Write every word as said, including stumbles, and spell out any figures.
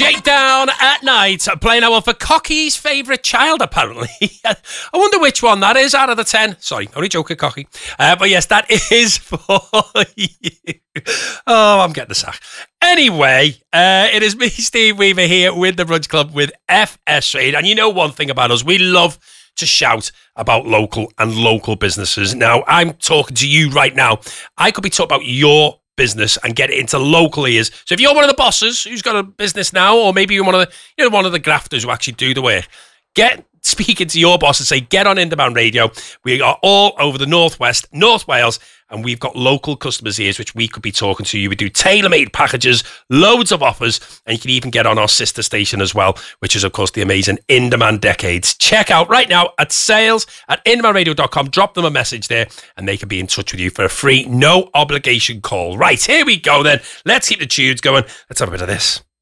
Shakedown at night, playing our for Cocky's favourite child, apparently. I wonder which one that is out of the ten. Sorry, only joking, Cocky. Uh, but yes, that is for you. Oh, I'm getting the sack. Anyway, uh, it is me, Steve Weaver, here with the Brunch Club with F S Trade. And you know one thing about us, we love to shout about local and local businesses. Now, I'm talking to you right now. I could be talking about your business and get it into local ears. So if you're one of the bosses who's got a business now, or maybe you're one of the, you know, one of the grafters who actually do the work, get speaking to your boss and say, get on In Demand Radio. We are all over the Northwest, North Wales, and we've got local customers' ears, which we could be talking to you. We do tailor-made packages, loads of offers, and you can even get on our sister station as well, which is, of course, the amazing In Demand Decades. Check out right now at sales at in demand radio dot com. Drop them a message there, and they can be in touch with you for a free, no obligation call. Right, here we go then. Let's keep the tunes going. Let's have a bit of this.